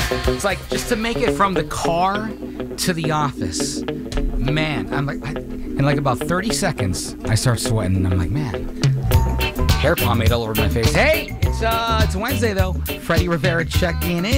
It's like just to make it from the car to the office. Man, I'm like, in like about 30 seconds, I start sweating, and I'm like, man, hair pomade all over my face. Hey, it's Wednesday though. Freddie Rivera checking in.